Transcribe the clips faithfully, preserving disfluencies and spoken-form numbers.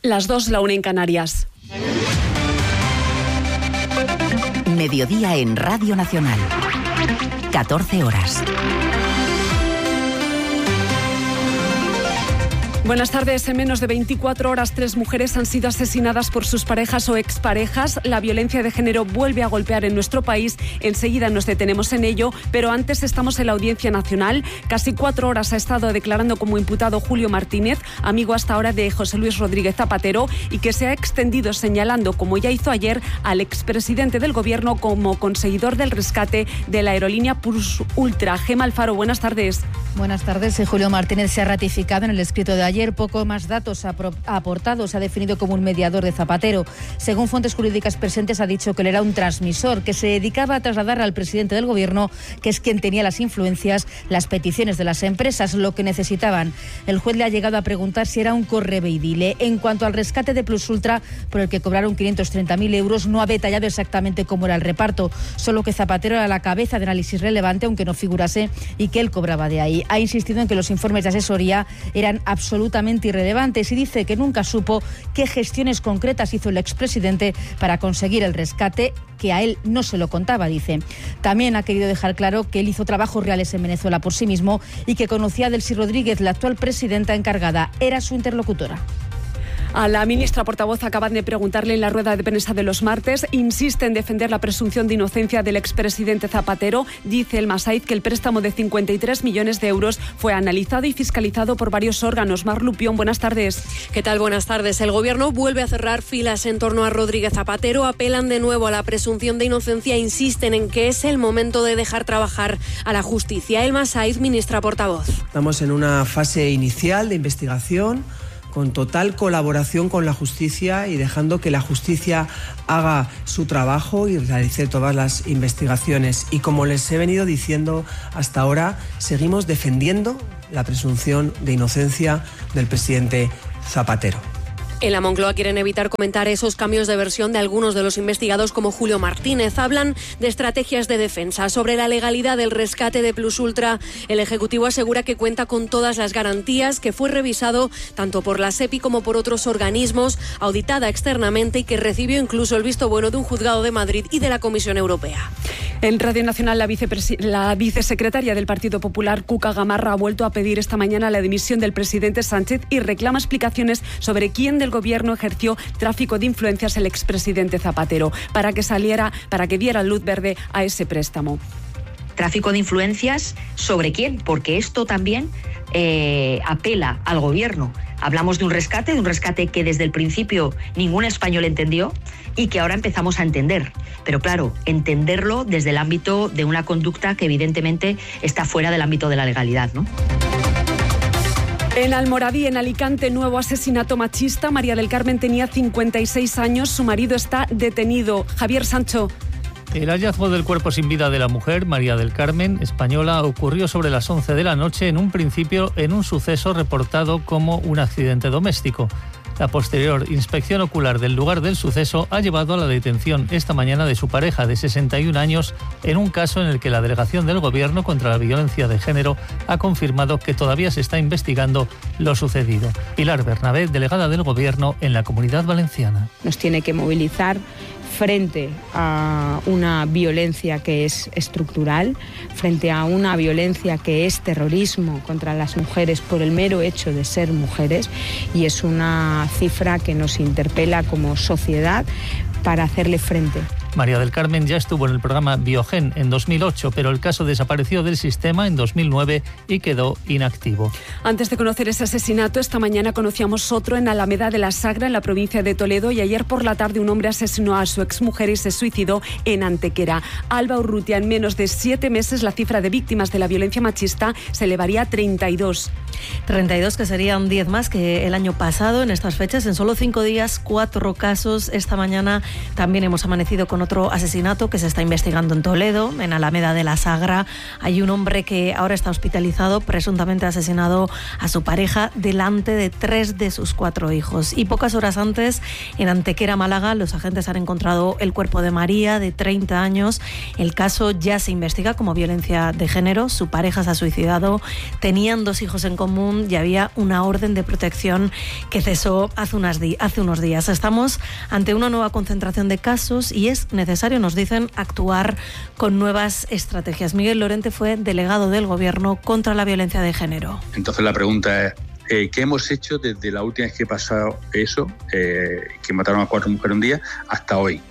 Las dos, la una en Canarias. Mediodía en Radio Nacional. catorce horas. Buenas tardes. En menos de veinticuatro horas, tres mujeres han sido asesinadas por sus parejas o exparejas. La violencia de género vuelve a golpear en nuestro país. Enseguida nos detenemos en ello, pero antes estamos en la Audiencia Nacional. Casi cuatro horas ha estado declarando como imputado Julio Martínez, amigo hasta ahora de José Luis Rodríguez Zapatero, y que se ha extendido señalando, como ya hizo ayer, al expresidente del Gobierno como conseguidor del rescate de la aerolínea Plus Ultra. Gema Alfaro, buenas tardes. Buenas tardes. Julio Martínez se ha ratificado en el escrito de ayer. Poco más datos ha aportado. Se ha definido como un mediador de Zapatero. Según fuentes jurídicas presentes, ha dicho que él era un transmisor que se dedicaba a trasladar al presidente del Gobierno, que es quien tenía las influencias, las peticiones de las empresas, lo que necesitaban. El juez le ha llegado a preguntar si era un correveidile. En cuanto al rescate de Plus Ultra, por el que cobraron quinientos treinta mil euros, no ha detallado exactamente cómo era el reparto, solo que Zapatero era la cabeza de análisis relevante, aunque no figurase, y que él cobraba de ahí. Ha insistido en que los informes de asesoría eran absolutamente irrelevantes y dice que nunca supo qué gestiones concretas hizo el expresidente para conseguir el rescate, que a él no se lo contaba, dice. También ha querido dejar claro que él hizo trabajos reales en Venezuela por sí mismo y que conocía a Delcy Rodríguez, la actual presidenta encargada. Era su interlocutora. A la ministra portavoz acaban de preguntarle en la rueda de prensa de los martes. Insiste en defender la presunción de inocencia del expresidente Zapatero. Dice el Masaiz que el préstamo de cincuenta y tres millones de euros fue analizado y fiscalizado por varios órganos. Mar Lupión, buenas tardes. ¿Qué tal? Buenas tardes. El Gobierno vuelve a cerrar filas en torno a Rodríguez Zapatero. Apelan de nuevo a la presunción de inocencia. Insisten en que es el momento de dejar trabajar a la justicia. El Masaiz, ministra portavoz. Estamos en una fase inicial de investigación, con total colaboración con la justicia y dejando que la justicia haga su trabajo y realice todas las investigaciones. Y como les he venido diciendo hasta ahora, seguimos defendiendo la presunción de inocencia del presidente Zapatero. En la Moncloa quieren evitar comentar esos cambios de versión de algunos de los investigados como Julio Martínez. Hablan de estrategias de defensa. Sobre la legalidad del rescate de Plus Ultra, el Ejecutivo asegura que cuenta con todas las garantías, que fue revisado tanto por la SEPI como por otros organismos, auditada externamente y que recibió incluso el visto bueno de un juzgado de Madrid y de la Comisión Europea. En Radio Nacional, la, vicepres- la vicesecretaria del Partido Popular, Cuca Gamarra, ha vuelto a pedir esta mañana la dimisión del presidente Sánchez y reclama explicaciones sobre quién del Gobierno ejerció tráfico de influencias el expresidente Zapatero para que saliera, para que diera luz verde a ese préstamo. ¿Tráfico de influencias sobre quién? Porque esto también eh, apela al Gobierno. Hablamos de un rescate, de un rescate que desde el principio ningún español entendió y que ahora empezamos a entender. Pero claro, entenderlo desde el ámbito de una conducta que evidentemente está fuera del ámbito de la legalidad, ¿no? En Almoradí, en Alicante, nuevo asesinato machista. María del Carmen tenía cincuenta y seis años, su marido está detenido. Javier Sancho. El hallazgo del cuerpo sin vida de la mujer, María del Carmen, española, ocurrió sobre las once de la noche, en un principio en un suceso reportado como un accidente doméstico. La posterior inspección ocular del lugar del suceso ha llevado a la detención esta mañana de su pareja de sesenta y un años en un caso en el que la Delegación del Gobierno contra la Violencia de Género ha confirmado que todavía se está investigando lo sucedido. Pilar Bernabé, delegada del Gobierno en la Comunidad Valenciana. Nos tiene que movilizar frente a una violencia que es estructural, frente a una violencia que es terrorismo contra las mujeres por el mero hecho de ser mujeres, y es una cifra que nos interpela como sociedad para hacerle frente. María del Carmen ya estuvo en el programa Biogen en dos mil ocho, pero el caso desapareció del sistema en dos mil nueve y quedó inactivo. Antes de conocer ese asesinato, esta mañana conocíamos otro en Alameda de la Sagra, en la provincia de Toledo, y ayer por la tarde un hombre asesinó a su exmujer y se suicidó en Antequera. Alba Urrutia, en menos de siete meses la cifra de víctimas de la violencia machista se elevaría a treinta y dos. treinta y dos, que serían diez más que el año pasado en estas fechas. En solo cinco días, cuatro casos. Esta mañana también hemos amanecido con con otro asesinato que se está investigando en Toledo, en Alameda de la Sagra. Hay un hombre que ahora está hospitalizado, presuntamente asesinado a su pareja delante de tres de sus cuatro hijos. Y pocas horas antes, en Antequera, Málaga, los agentes han encontrado el cuerpo de María, de treinta años. El caso ya se investiga como violencia de género. Su pareja se ha suicidado, tenían dos hijos en común y había una orden de protección que cesó hace, unas di- hace unos días. Estamos ante una nueva concentración de casos y es necesario, nos dicen, actuar con nuevas estrategias. Miguel Lorente fue delegado del Gobierno contra la violencia de género. Entonces la pregunta es, eh, ¿qué hemos hecho desde la última vez que pasó eso, eh, que mataron a cuatro mujeres un día, hasta hoy?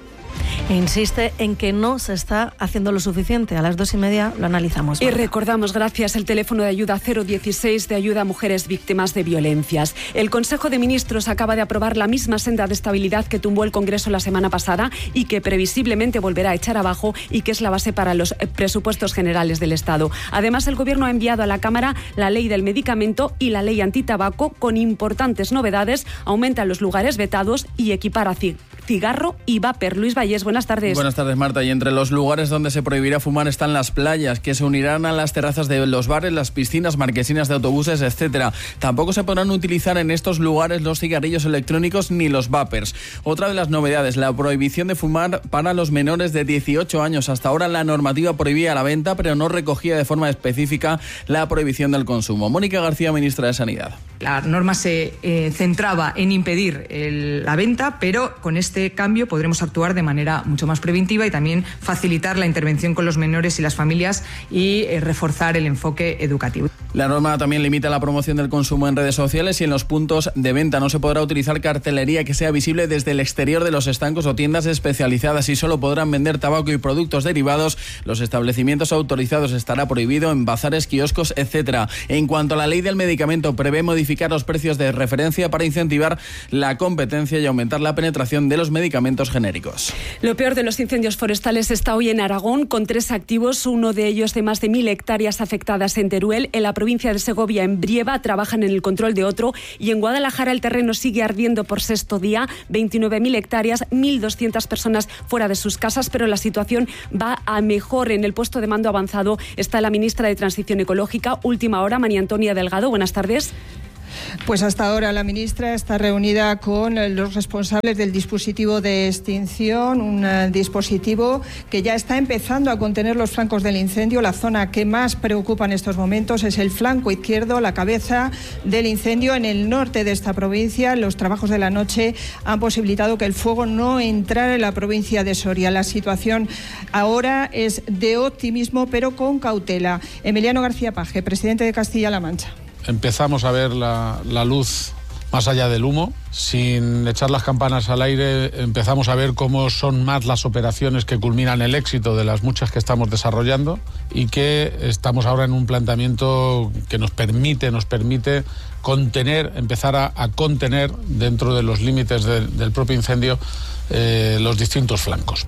E insiste en que no se está haciendo lo suficiente. A las dos y media lo analizamos. Y Marta. recordamos, gracias, el teléfono de ayuda cero dieciséis de ayuda a mujeres víctimas de violencias. El Consejo de Ministros acaba de aprobar la misma senda de estabilidad que tumbó el Congreso la semana pasada y que previsiblemente volverá a echar abajo y que es la base para los presupuestos generales del Estado. Además, el Gobierno ha enviado a la Cámara la ley del medicamento y la ley antitabaco con importantes novedades. Aumenta los lugares vetados y equipara cigarro y vapor. Luis Vallés, buenas tardes. Buenas tardes, Marta. Y entre los lugares donde se prohibirá fumar están las playas, que se unirán a las terrazas de los bares, las piscinas, marquesinas de autobuses, etcétera. Tampoco se podrán utilizar en estos lugares los cigarrillos electrónicos ni los vapers. Otra de las novedades, la prohibición de fumar para los menores de dieciocho años. Hasta ahora la normativa prohibía la venta, pero no recogía de forma específica la prohibición del consumo. Mónica García, ministra de Sanidad. La norma se eh, centraba en impedir el, la venta, pero con este cambio podremos actuar de manera mucho más preventiva y también facilitar la intervención con los menores y las familias y eh, reforzar el enfoque educativo. La norma también limita la promoción del consumo en redes sociales y en los puntos de venta. No se podrá utilizar cartelería que sea visible desde el exterior de los estancos o tiendas especializadas y solo podrán vender tabaco y productos derivados. Los establecimientos autorizados estará prohibido en bazares, kioscos, etcétera. En cuanto a la ley del medicamento, prevé modificar los precios de referencia para incentivar la competencia y aumentar la penetración de los medicamentos genéricos. Lo peor de los incendios forestales está hoy en Aragón, con tres activos, uno de ellos de más de mil hectáreas afectadas en Teruel. En la provincia de Segovia, en Brieva, trabajan en el control de otro, y en Guadalajara el terreno sigue ardiendo por sexto día, veintinueve mil hectáreas, mil doscientas personas fuera de sus casas, pero la situación va a mejor. En el puesto de mando avanzado está la ministra de Transición Ecológica. Última hora, María Antonia Delgado, buenas tardes. Pues hasta ahora la ministra está reunida con los responsables del dispositivo de extinción, un uh, dispositivo que ya está empezando a contener los flancos del incendio. La zona que más preocupa en estos momentos es el flanco izquierdo, la cabeza del incendio en el norte de esta provincia. Los trabajos de la noche han posibilitado que el fuego no entrara en la provincia de Soria. La situación ahora es de optimismo, pero con cautela. Emiliano García Paje, presidente de Castilla-La Mancha. Empezamos a ver la, la luz más allá del humo. Sin echar las campanas al aire, empezamos a ver cómo son más las operaciones que culminan el éxito de las muchas que estamos desarrollando y que estamos ahora en un planteamiento que nos permite, nos permite contener, empezar a, a contener dentro de los límites de, del propio incendio eh, los distintos flancos.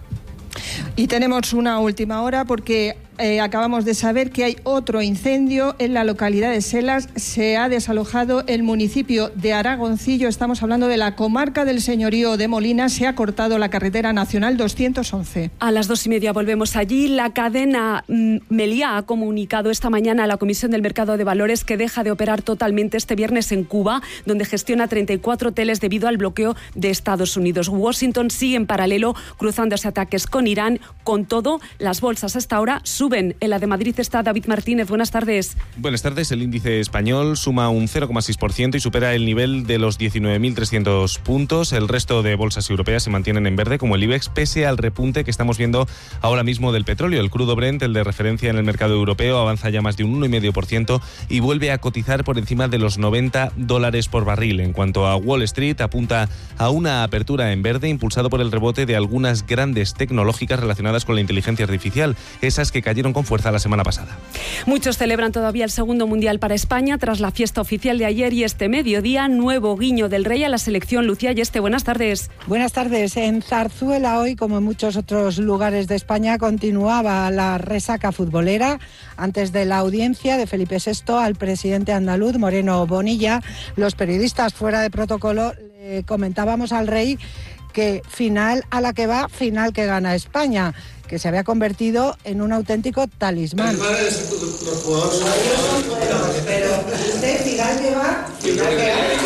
Y tenemos una última hora porque eh, acabamos de saber que hay otro incendio en la localidad de Selas. Se ha desalojado el municipio de Aragoncillo. Estamos hablando de la comarca del Señorío de Molina. Se ha cortado la carretera nacional doscientos once. A las dos y media volvemos allí. La cadena mm, Meliá ha comunicado esta mañana a la Comisión del Mercado de Valores que deja de operar totalmente este viernes en Cuba, donde gestiona treinta y cuatro hoteles debido al bloqueo de Estados Unidos. Washington sigue en paralelo cruzándose ataques con Irán. Con todo, las bolsas hasta ahora suben. En la de Madrid está David Martínez. Buenas tardes. Buenas tardes. El índice español suma un cero coma seis por ciento y supera el nivel de los diecinueve mil trescientos puntos. El resto de bolsas europeas se mantienen en verde, como el IBEX, pese al repunte que estamos viendo ahora mismo del petróleo. El crudo Brent, el de referencia en el mercado europeo, avanza ya más de un uno coma cinco por ciento y vuelve a cotizar por encima de los noventa dólares por barril. En cuanto a Wall Street, apunta a una apertura en verde, impulsado por el rebote de algunas grandes tecnológicas relacionadas con la inteligencia artificial, esas que cayeron con fuerza la semana pasada. Muchos celebran todavía el segundo mundial para España tras la fiesta oficial de ayer y este mediodía, nuevo guiño del Rey a la selección. Lucía Yeste, buenas tardes. Buenas tardes. En Zarzuela hoy, como en muchos otros lugares de España, continuaba la resaca futbolera antes de la audiencia de Felipe sexto al presidente andaluz Moreno Bonilla. Los periodistas fuera de protocolo eh, comentábamos al Rey que final a la que va, final que gana España, que se había convertido en un auténtico talismán. Pero usted final que va, final que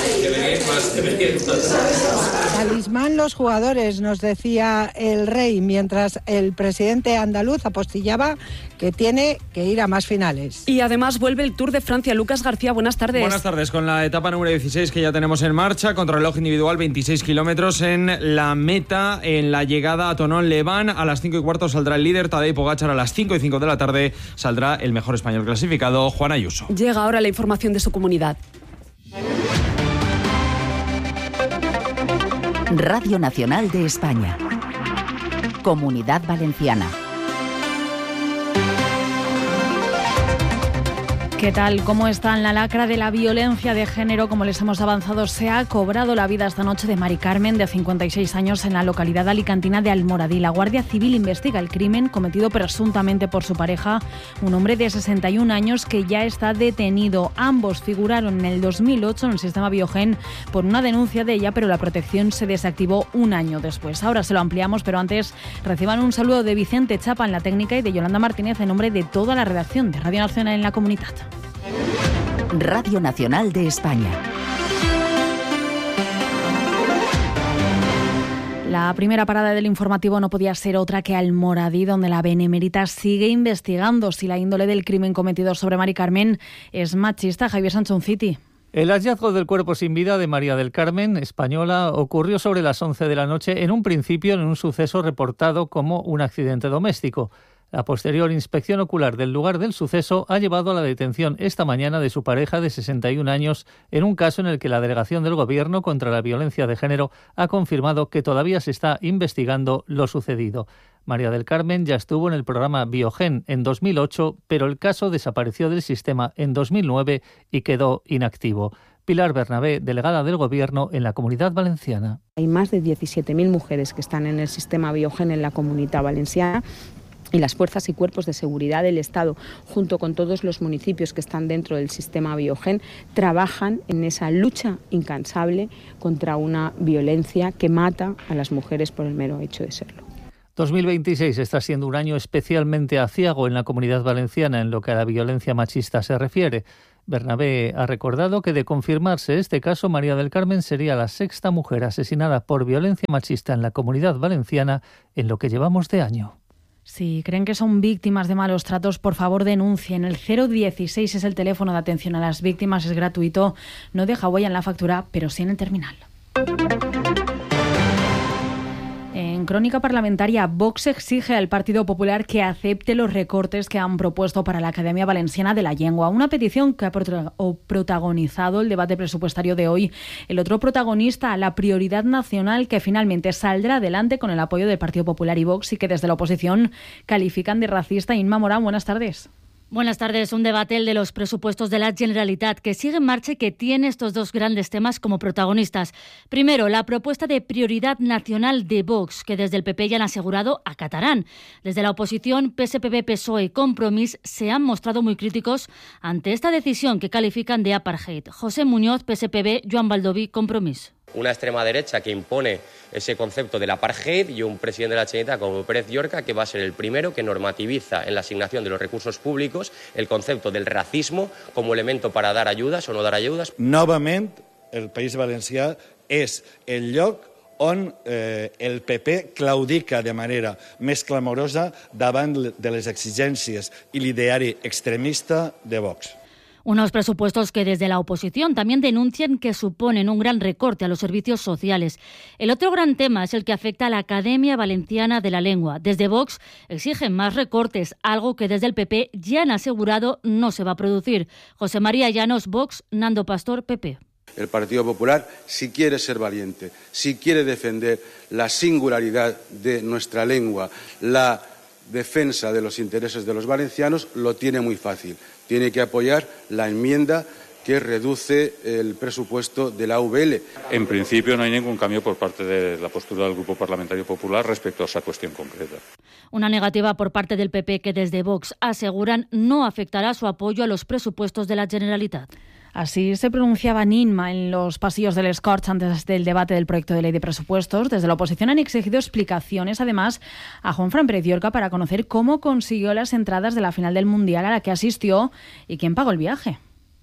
gana. Talismán los jugadores, nos decía el rey, mientras el presidente andaluz apostillaba que tiene que ir a más finales. Y además vuelve el Tour de Francia. Lucas García, buenas tardes. Buenas tardes, con la etapa número dieciséis que ya tenemos en marcha, contrarreloj individual, veintiséis kilómetros en la meta, en la llegada a Thonon-les-Bains. A las cinco y cuarto saldrá el líder Tadej Pogačar, a las cinco y cinco de la tarde saldrá el mejor español clasificado, Juan Ayuso. Llega ahora la información de su comunidad. Radio Nacional de España. Comunidad Valenciana. ¿Qué tal? ¿Cómo está? En la lacra de la violencia de género, como les hemos avanzado, se ha cobrado la vida esta noche de Mari Carmen, de cincuenta y seis años, en la localidad alicantina de Almoradí. La Guardia Civil investiga el crimen cometido presuntamente por su pareja, un hombre de sesenta y un años que ya está detenido. Ambos figuraron en el dos mil ocho en el sistema Biogen por una denuncia de ella, pero la protección se desactivó un año después. Ahora se lo ampliamos, pero antes reciban un saludo de Vicente Chapa en la técnica y de Yolanda Martínez en nombre de toda la redacción de Radio Nacional en la comunidad. Radio Nacional de España. La primera parada del informativo no podía ser otra que Almoradí, donde la Benemérita sigue investigando si la índole del crimen cometido sobre Mari Carmen es machista. Javier Sanchonciti. El hallazgo del cuerpo sin vida de María del Carmen, española, ocurrió sobre las once de la noche, en un principio en un suceso reportado como un accidente doméstico. La posterior inspección ocular del lugar del suceso ha llevado a la detención esta mañana de su pareja de sesenta y un años en un caso en el que la Delegación del Gobierno contra la Violencia de Género ha confirmado que todavía se está investigando lo sucedido. María del Carmen ya estuvo en el programa Biogen en dos mil ocho, pero el caso desapareció del sistema en dos mil nueve y quedó inactivo. Pilar Bernabé, delegada del Gobierno en la Comunidad Valenciana. Hay más de diecisiete mil mujeres que están en el sistema Biogen en la Comunidad Valenciana. Y las fuerzas y cuerpos de seguridad del Estado, junto con todos los municipios que están dentro del sistema Biogen, trabajan en esa lucha incansable contra una violencia que mata a las mujeres por el mero hecho de serlo. dos mil veintiséis está siendo un año especialmente aciago en la Comunidad Valenciana en lo que a la violencia machista se refiere. Bernabé ha recordado que de confirmarse este caso, María del Carmen sería la sexta mujer asesinada por violencia machista en la Comunidad Valenciana en lo que llevamos de año. Si creen que son víctimas de malos tratos, por favor denuncien. El cero dieciséis es el teléfono de atención a las víctimas, es gratuito, no deja huella en la factura, pero sí en el terminal. En crónica parlamentaria, Vox exige al Partido Popular que acepte los recortes que han propuesto para la Academia Valenciana de la Llengua, una petición que ha protagonizado el debate presupuestario de hoy. El otro protagonista, la prioridad nacional, que finalmente saldrá adelante con el apoyo del Partido Popular y Vox y que desde la oposición califican de racista. Inma Morán, buenas tardes. Buenas tardes. Un debate, el de los presupuestos de la Generalitat, que sigue en marcha y que tiene estos dos grandes temas como protagonistas. Primero, la propuesta de prioridad nacional de Vox, que desde el P P ya han asegurado acatarán. Desde la oposición, P S P V, P S O E y Compromís se han mostrado muy críticos ante esta decisión que califican de apartheid. José Muñoz, P S P V, Joan Baldoví, Compromís. Una extrema derecha que impone ese concepto del apartheid y un presidente de la Generalitat como Pérez Llorca que va a ser el primero que normativiza en la asignación de los recursos públicos el concepto del racismo como elemento para dar ayudas o no dar ayudas. Novament, el País Valencià és el lloc on eh, el P P claudica de manera més clamorosa davant de les exigències i l'ideari extremista de Vox. Unos presupuestos que desde la oposición también denuncian que suponen un gran recorte a los servicios sociales. El otro gran tema es el que afecta a la Academia Valenciana de la Lengua. Desde Vox exigen más recortes, algo que desde el P P ya han asegurado no se va a producir. José María Llanos, Vox, Nando Pastor, P P. El Partido Popular, si quiere ser valiente, si quiere defender la singularidad de nuestra lengua, la defensa de los intereses de los valencianos, lo tiene muy fácil. Tiene que apoyar la enmienda que reduce el presupuesto de la U V L. En principio no hay ningún cambio por parte de la postura del Grupo Parlamentario Popular respecto a esa cuestión concreta. Una negativa por parte del P P que desde Vox aseguran no afectará su apoyo a los presupuestos de la Generalitat. Así se pronunciaba Ninma en los pasillos del Escorch antes del debate del proyecto de ley de presupuestos. Desde la oposición han exigido explicaciones, además, a Juanfran Pérez Llorca para conocer cómo consiguió las entradas de la final del Mundial a la que asistió y quién pagó el viaje.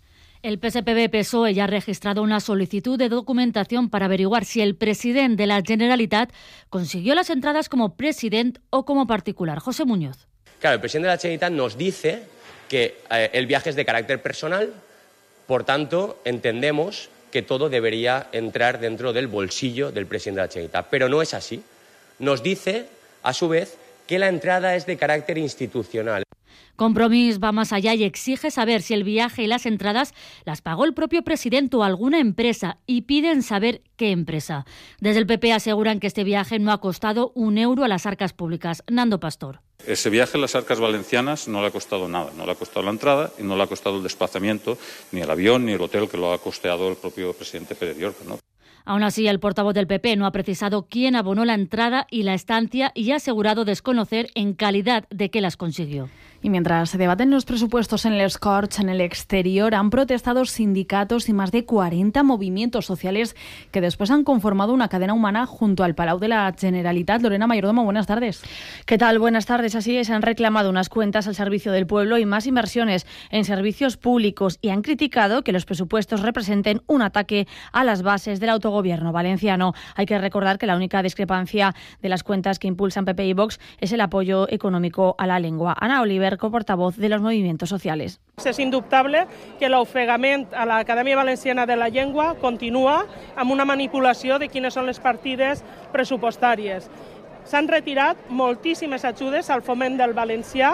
El P S P B-P S O E ya ha registrado una solicitud de documentación para averiguar si el presidente de la Generalitat consiguió las entradas como presidente o como particular. José Muñoz. Claro, el presidente de la Generalitat nos dice que eh, el viaje es de carácter personal. Por tanto, entendemos que todo debería entrar dentro del bolsillo del presidente de la Generalitat. Pero no es así. Nos dice, a su vez, que la entrada es de carácter institucional. Compromís va más allá y exige saber si el viaje y las entradas las pagó el propio presidente o alguna empresa y piden saber qué empresa. Desde el P P aseguran que este viaje no ha costado un euro a las arcas públicas. Nando Pastor. Ese viaje a las arcas valencianas no le ha costado nada, no le ha costado la entrada y no le ha costado el desplazamiento, ni el avión, ni el hotel que lo ha costeado el propio presidente Pérez Llorca, ¿no? Aún así, el portavoz del P P no ha precisado quién abonó la entrada y la estancia y ha asegurado desconocer en calidad de qué las consiguió. Y mientras se debaten los presupuestos en el Escorch, en el exterior, han protestado sindicatos y más de cuarenta movimientos sociales que después han conformado una cadena humana junto al Palau de la Generalitat. Lorena Mayordomo, buenas tardes. ¿Qué tal? Buenas tardes. Así es, han reclamado unas cuentas al servicio del pueblo y más inversiones en servicios públicos y han criticado que los presupuestos representen un ataque a las bases del autogobierno valenciano. Hay que recordar que la única discrepancia de las cuentas que impulsan P P y Vox es el apoyo económico a la lengua. Ana Oliver, portavoz de los movimientos sociales. És indubtable que l'ofegament a l'Acadèmia Valenciana de la Llengua continua amb una manipulació de quines són les partides pressupostàries. S'han retirat moltíssimes ajudes al foment del valencià.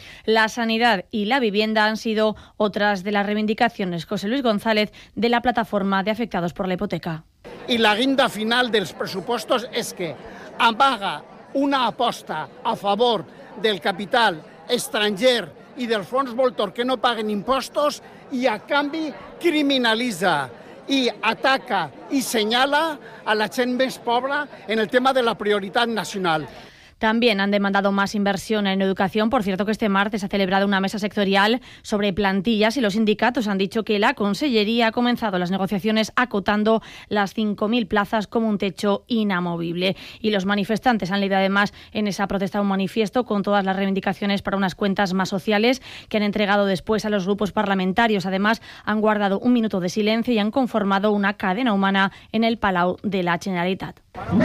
La sanidad y la vivienda han sido otras de las reivindicaciones. José Luis González, de la plataforma de afectados por la hipoteca. I la guinda final dels pressupostos és que amaga una aposta a favor del capital estranger i dels fons voltor que no paguen impostos i a canvi criminalitza i ataca i senyala a la gent més pobra en el tema de la prioritat nacional. También han demandado más inversión en educación. Por cierto, que este martes ha celebrado una mesa sectorial sobre plantillas y los sindicatos han dicho que la Consellería ha comenzado las negociaciones acotando las cinco mil plazas como un techo inamovible. Y los manifestantes han leído además en esa protesta un manifiesto con todas las reivindicaciones para unas cuentas más sociales que han entregado después a los grupos parlamentarios. Además, han guardado un minuto de silencio y han conformado una cadena humana en el Palau de la Generalitat.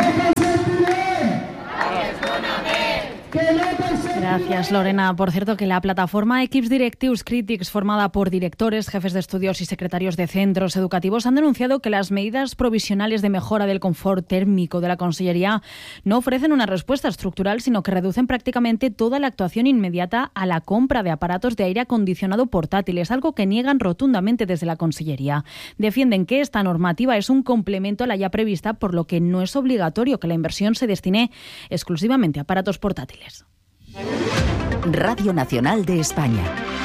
Gracias, Lorena. Por cierto, que la plataforma Equips Directius Critics, formada por directores, jefes de estudios y secretarios de centros educativos, han denunciado que las medidas provisionales de mejora del confort térmico de la Consellería no ofrecen una respuesta estructural, sino que reducen prácticamente toda la actuación inmediata a la compra de aparatos de aire acondicionado portátiles, algo que niegan rotundamente desde la Consellería. Defienden que esta normativa es un complemento a la ya prevista, por lo que no es obligatorio que la inversión se destine exclusivamente a aparatos portátiles. Radio Nacional de España.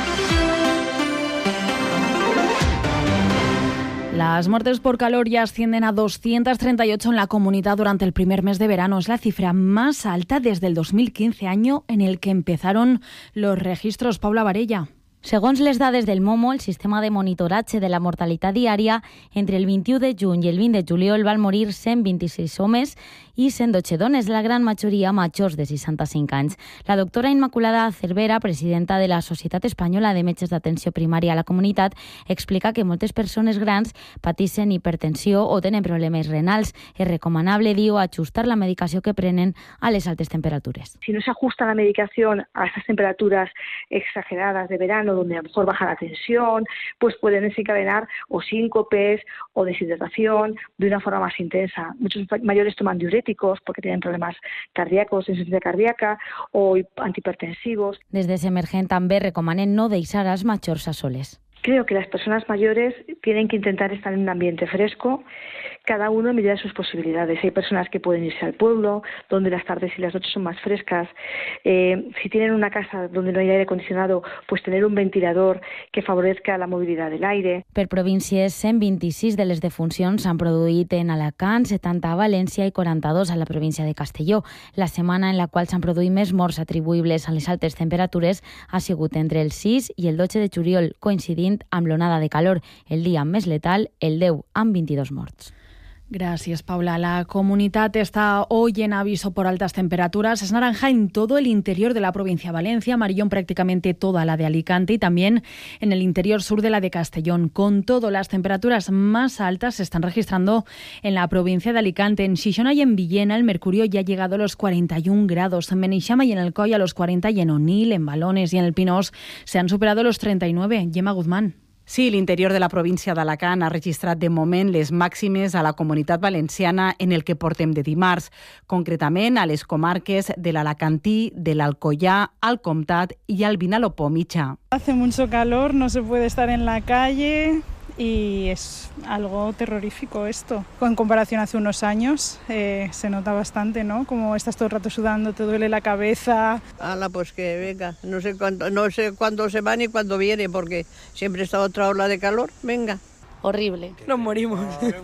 Las muertes por calor ya ascienden a doscientas treinta y ocho en la comunidad durante el primer mes de verano. Es la cifra más alta desde el dos mil quince, año en el que empezaron los registros. Paula Varella. Segons les dades del MOMO, el sistema de monitoratge de la mortalitat diària, entre el vint-i-u de juny i el vint de juliol van morir cent vint-i-sis homes i cent dotze dones, la gran majoria majors de seixanta-cinc anys. La doctora Immaculada Cervera, presidenta de la Societat Espanyola de Metges d'Atenció Primària a la Comunitat, explica que moltes persones grans pateixen hipertensió o tenen problemes renals. Es recomanable, diu, ajustar la medicació que prenen a les altes temperatures. Si no se ajusta la medicación a estas temperaturas exageradas de verano, donde a lo mejor baja la tensión, pues pueden desencadenar o síncopes o deshidratación de una forma más intensa. Muchos mayores toman diuréticos porque tienen problemas cardíacos, insuficiencia cardíaca o antihipertensivos. Des de Semergent també recomanen no deixar als majors a soles. Creo que las personas mayores tienen que intentar estar en un ambiente fresco, cada uno en medida de sus posibilidades. Hay personas que pueden irse al pueblo, donde las tardes y las noches son más frescas. Eh, si tienen una casa donde no hay aire acondicionado, pues tener un ventilador que favorezca la movilidad del aire. Per províncies, cent vint-i-sis de les defuncions s'han produït en Alacant, setanta a València i quaranta-dos a la província de Castelló. La setmana en la qual s'han produït més morts atribuïbles a les altes temperatures ha sigut entre el sis i el dotze de juliol, coincidint amb l'onada de calor. El dia més letal, el deu, amb vint-i-dos morts. Gracias, Paula. La comunidad está hoy en aviso por altas temperaturas. Es naranja en todo el interior de la provincia de Valencia, amarillo en prácticamente toda la de Alicante y también en el interior sur de la de Castellón. Con todo, las temperaturas más altas se están registrando en la provincia de Alicante. En Xixona y en Villena el mercurio ya ha llegado a los cuarenta y un grados. En Beneixama y en Alcoy a los cuarenta y en Onil, en Balones y en el Pinós se han superado los treinta y nueve. Gemma Guzmán. Sí, l'interior de la província d'Alacant ha registrat de moment les màximes a la Comunitat Valenciana en el que portem de dimarts, concretament a les comarques de l'Alacantí, de l'Alcoià, al Comtat i al Vinalopó mitjà. Hace mucho calor, no se puede estar en la calle y es algo terrorífico esto. En comparación a hace unos años eh, se nota bastante, ¿no? Como estás todo el rato sudando, te duele la cabeza. Ala, pues que venga, no sé cuándo, no sé cuándo se va ni cuándo viene, porque siempre está otra ola de calor, venga. Horrible. Nos morimos.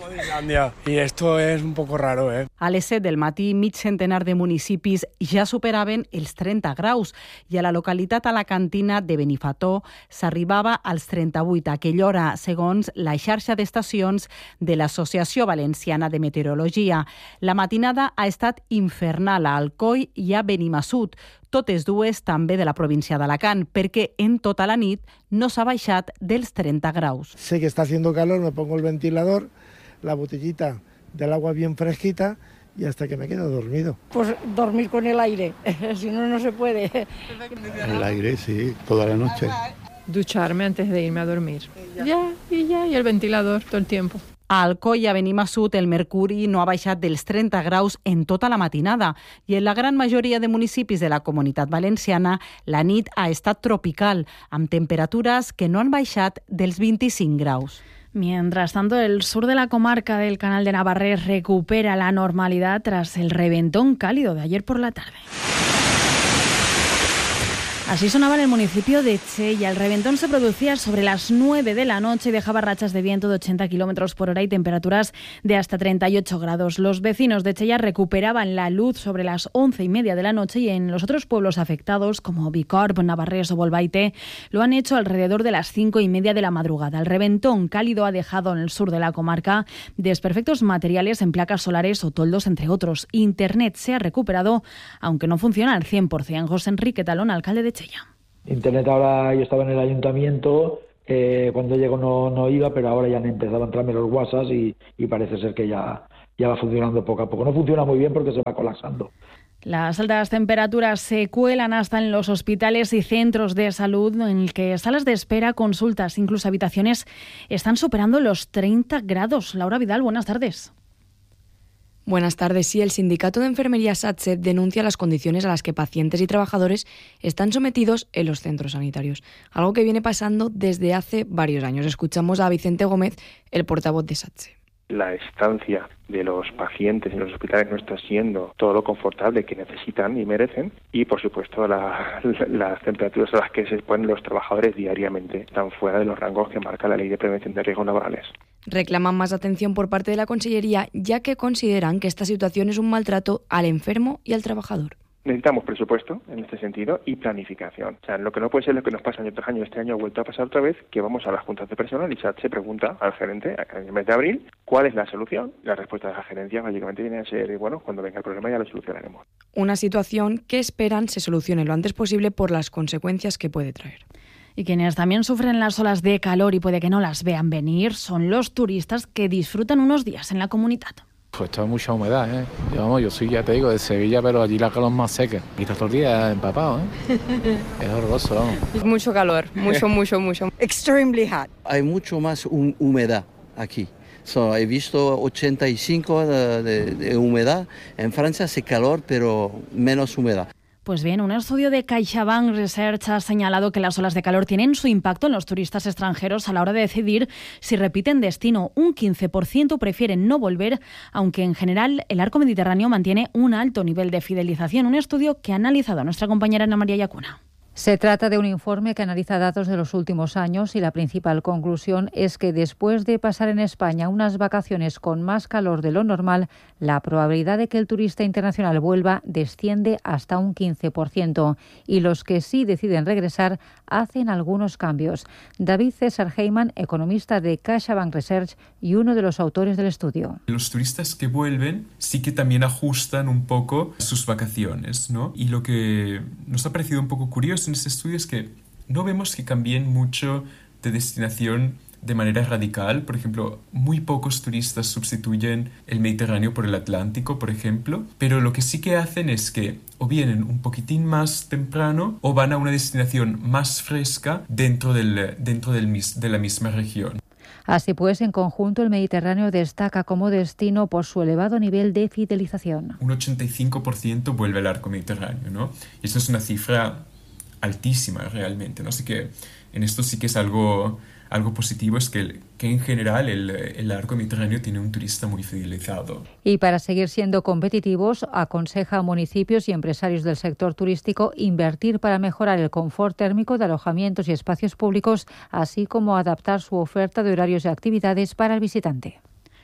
Y esto es un poco raro, ¿eh? A les set del matí, mig centenar de municipis ja superaven els trenta graus i a la localitat alacantina de Benifato s'arribava als trenta-vuit a aquella hora, segons la xarxa d'estacions de l'Associació Valenciana de Meteorologia. La matinada ha estat infernal a Alcoi i a Benimassut, totes dues també de la província d'Alacant, perquè en tota la nit no s'ha baixat dels trenta graus. Sé que está haciendo calor, me pongo el ventilador, la botellita del agua bien fresquita y hasta que me quedo dormido. Pues dormir con el aire, si no, no se puede. El aire, sí, toda la noche. Ducharme antes de irme a dormir. Ya, y ya, y el ventilador todo el tiempo. A Alcoi i a Benimassut el mercuri no ha baixat dels trenta graus en tota la matinada i en la gran majoria de municipis de la Comunitat Valenciana la nit ha estat tropical, amb temperatures que no han baixat dels vint-i-cinc graus. Mientras tanto, el sur de la comarca del Canal de Navarrés recupera la normalidad tras el reventón cálido de ayer por la tarde. Así sonaba en el municipio de Chella. El reventón se producía sobre las nueve de la noche y dejaba rachas de viento de ochenta kilómetros por hora y temperaturas de hasta treinta y ocho grados. Los vecinos de Chella recuperaban la luz sobre las once y media de la noche y en los otros pueblos afectados, como Bicorb, Navarrés o Bolbaite, lo han hecho alrededor de las cinco y media de la madrugada. El reventón cálido ha dejado en el sur de la comarca desperfectos materiales en placas solares o toldos, entre otros. Internet se ha recuperado, aunque no funciona al cien por ciento. José Enrique Talón, alcalde de Chella. Internet ahora, yo estaba en el ayuntamiento, eh, cuando llego no, no iba, pero ahora ya han empezado a entrarme los WhatsApp y, y parece ser que ya, ya va funcionando poco a poco. No funciona muy bien porque se va colapsando. Las altas temperaturas se cuelan hasta en los hospitales y centros de salud, en el que salas de espera, consultas, incluso habitaciones, están superando los treinta grados. Laura Vidal, buenas tardes. Buenas tardes. Sí, el sindicato de enfermería SATSE denuncia las condiciones a las que pacientes y trabajadores están sometidos en los centros sanitarios, algo que viene pasando desde hace varios años. Escuchamos a Vicente Gómez, el portavoz de SATSE. La estancia de los pacientes en los hospitales no está siendo todo lo confortable que necesitan y merecen, y por supuesto la, la, las temperaturas a las que se exponen los trabajadores diariamente están fuera de los rangos que marca la Ley de Prevención de Riesgos Laborales. Reclaman más atención por parte de la Consellería, ya que consideran que esta situación es un maltrato al enfermo y al trabajador. Necesitamos presupuesto en este sentido y planificación. O sea, lo que no puede ser lo que nos pasa año tras año. Este año ha vuelto a pasar otra vez, que vamos a las juntas de personal y SAT se pregunta al gerente en el mes de abril cuál es la solución. La respuesta de la gerencia básicamente viene a ser, bueno, cuando venga el problema ya lo solucionaremos. Una situación que esperan se solucione lo antes posible por las consecuencias que puede traer. Y quienes también sufren las olas de calor y puede que no las vean venir son los turistas que disfrutan unos días en la comunidad. Pues está mucha humedad, ¿eh? Yo, yo soy, ya te digo, de Sevilla, pero allí la calor más seca. Y todos los días empapado, ¿eh? Es horroroso, vamos. Mucho calor, mucho, mucho, mucho. Extremely hot. Hay mucho más hum- humedad aquí. So, he visto ochenta y cinco de, de, de humedad. En Francia hace calor, pero menos humedad. Pues bien, un estudio de CaixaBank Research ha señalado que las olas de calor tienen su impacto en los turistas extranjeros a la hora de decidir si repiten destino. Un quince por ciento prefieren no volver, aunque en general el arco mediterráneo mantiene un alto nivel de fidelización. Un estudio que ha analizado nuestra compañera Ana María Yacuna. Se trata de un informe que analiza datos de los últimos años y la principal conclusión es que después de pasar en España unas vacaciones con más calor de lo normal, la probabilidad de que el turista internacional vuelva desciende hasta un quince por ciento y los que sí deciden regresar hacen algunos cambios. David César Heyman, economista de CaixaBank Research y uno de los autores del estudio. Los turistas que vuelven sí que también ajustan un poco sus vacaciones, ¿no? Y lo que nos ha parecido un poco curioso en este estudio es que no vemos que cambien mucho de destinación de manera radical. Por ejemplo, muy pocos turistas sustituyen el Mediterráneo por el Atlántico, por ejemplo, pero lo que sí que hacen es que o vienen un poquitín más temprano o van a una destinación más fresca dentro, del, dentro del, de la misma región. Así pues, en conjunto, el Mediterráneo destaca como destino por su elevado nivel de fidelización. Un ochenta y cinco por ciento vuelve al arco mediterráneo, ¿no? Y esto es una cifra altísima realmente, ¿no? Así que en esto sí que es algo, algo positivo, es que, que en general el, el arco mediterráneo tiene un turista muy fidelizado. Y para seguir siendo competitivos, aconseja a municipios y empresarios del sector turístico invertir para mejorar el confort térmico de alojamientos y espacios públicos, así como adaptar su oferta de horarios y actividades para el visitante.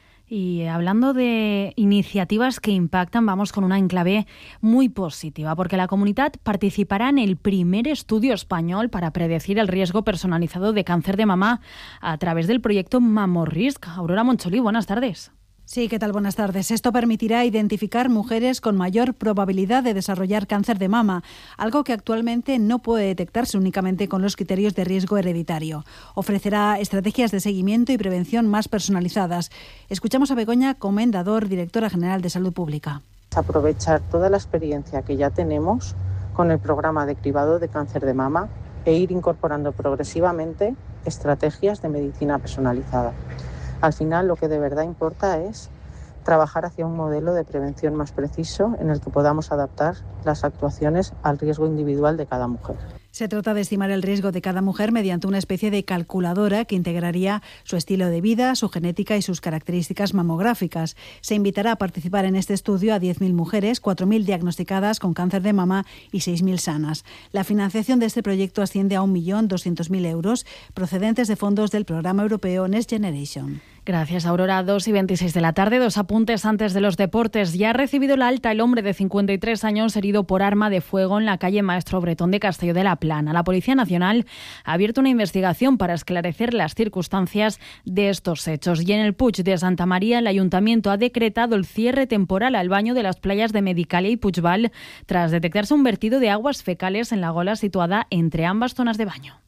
Y hablando de iniciativas que impactan, vamos con una enclave muy positiva, porque la Comunitat participará en el primer estudio español para predecir el riesgo personalizado de cáncer de mama a través del proyecto Mamorrisk. Aurora Moncholí, buenas tardes. Sí, ¿qué tal? Buenas tardes. Esto permitirá identificar mujeres con mayor probabilidad de desarrollar cáncer de mama, algo que actualmente no puede detectarse únicamente con los criterios de riesgo hereditario. Ofrecerá estrategias de seguimiento y prevención más personalizadas. Escuchamos a Begoña Comendador, directora general de Salud Pública. Aprovechar toda la experiencia que ya tenemos con el programa de cribado de cáncer de mama e ir incorporando progresivamente estrategias de medicina personalizada. Al final, lo que de verdad importa es trabajar hacia un modelo de prevención más preciso en el que podamos adaptar las actuaciones al riesgo individual de cada mujer. Se trata de estimar el riesgo de cada mujer mediante una especie de calculadora que integraría su estilo de vida, su genética y sus características mamográficas. Se invitará a participar en este estudio a diez mil mujeres, cuatro mil diagnosticadas con cáncer de mama y seis mil sanas. La financiación de este proyecto asciende a un millón doscientos mil euros procedentes de fondos del programa europeo Next Generation. Gracias, Aurora. dos y veintiséis de la tarde, dos apuntes antes de los deportes. Ya ha recibido la alta el hombre de cincuenta y tres años herido por arma de fuego en la calle Maestro Bretón de Castelló de la Plana. La Policía Nacional ha abierto una investigación para esclarecer las circunstancias de estos hechos. Y en el Puig de Santa María, el Ayuntamiento ha decretado el cierre temporal al baño de las playas de Medicalia y Puigval tras detectarse un vertido de aguas fecales en la gola situada entre ambas zonas de baño.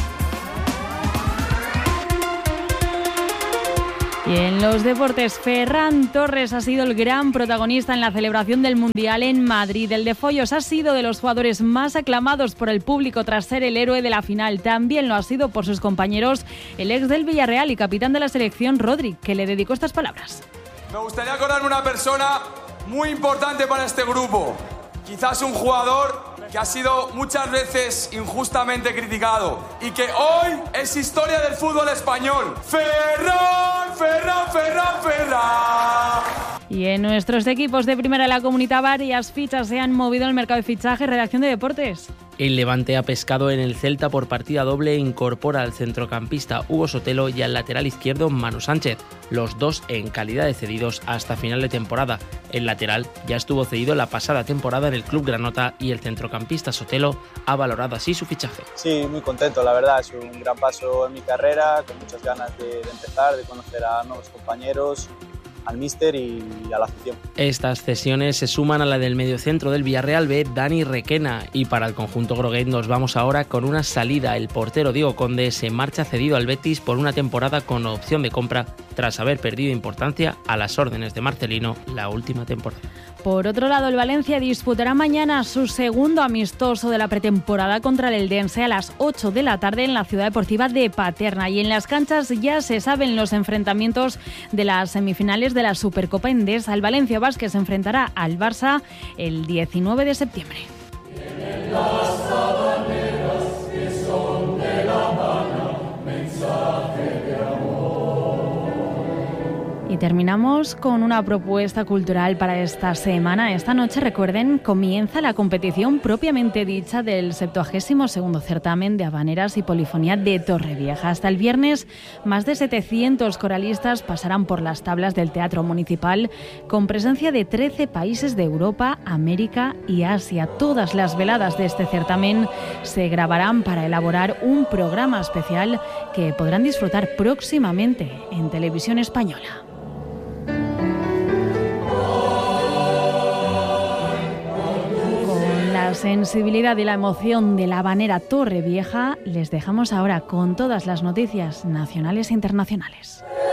Y en los deportes, Ferran Torres ha sido el gran protagonista en la celebración del Mundial en Madrid. El de Follos ha sido de los jugadores más aclamados por el público tras ser el héroe de la final. También lo ha sido por sus compañeros el ex del Villarreal y capitán de la selección, Rodri, que le dedicó estas palabras. Me gustaría acordarme una persona muy importante para este grupo. Quizás un jugador que ha sido muchas veces injustamente criticado y que hoy es historia del fútbol español. Ferran, Ferran, Ferran, Ferran. Y en nuestros equipos de Primera de la Comunidad varias fichas se han movido en el mercado de fichaje. Redacción de Deportes. El Levante ha pescado en el Celta por partida doble e incorpora al centrocampista Hugo Sotelo y al lateral izquierdo Manu Sánchez, los dos en calidad de cedidos hasta final de temporada. El lateral ya estuvo cedido la pasada temporada en el Club Granota y el centrocampista Sotelo ha valorado así su fichaje. Sí, muy contento, la verdad, es un gran paso en mi carrera, con muchas ganas de, de empezar, de conocer a nuevos compañeros, al míster y a la afición. Estas cesiones se suman a la del mediocentro del Villarreal B, Dani Requena, y para el conjunto groguet nos vamos ahora con una salida. El portero Diego Conde se marcha cedido al Betis por una temporada con opción de compra tras haber perdido importancia a las órdenes de Marcelino la última temporada. Por otro lado, el Valencia disputará mañana su segundo amistoso de la pretemporada contra el Eldense a las ocho de la tarde en la Ciudad Deportiva de Paterna. Y en las canchas ya se saben los enfrentamientos de las semifinales de la Supercopa Endesa. El Valencia Basket se enfrentará al Barça el diecinueve de septiembre. Y terminamos con una propuesta cultural para esta semana. Esta noche, recuerden, comienza la competición propiamente dicha del septuagésimo segundo certamen de habaneras y polifonía de Torrevieja. Hasta el viernes, más de setecientos coralistas pasarán por las tablas del Teatro Municipal con presencia de trece países de Europa, América y Asia. Todas las veladas de este certamen se grabarán para elaborar un programa especial que podrán disfrutar próximamente en Televisión Española. La sensibilidad y la emoción de la habanera Torrevieja, les dejamos ahora con todas las noticias nacionales e internacionales.